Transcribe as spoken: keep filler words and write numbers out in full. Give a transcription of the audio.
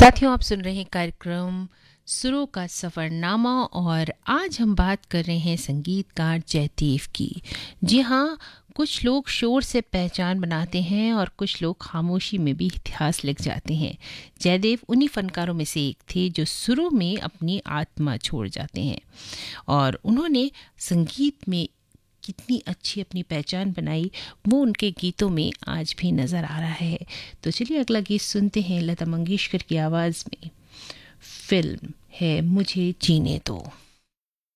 साथियों, आप सुन रहे हैं कार्यक्रम सुरों का सफ़रनामा और आज हम बात कर रहे हैं संगीतकार जयदेव की। जी हाँ, कुछ लोग शोर से पहचान बनाते हैं और कुछ लोग खामोशी में भी इतिहास लिख जाते हैं। जयदेव उन्हीं फनकारों में से एक थे जो सुरों में अपनी आत्मा छोड़ जाते हैं और उन्होंने संगीत में कितनी अच्छी अपनी पहचान बनाई वो उनके गीतों में आज भी नज़र आ रहा है। तो चलिए अगला गीत सुनते हैं लता मंगेशकर की आवाज़ में। फिल्म है मुझे जीने दो।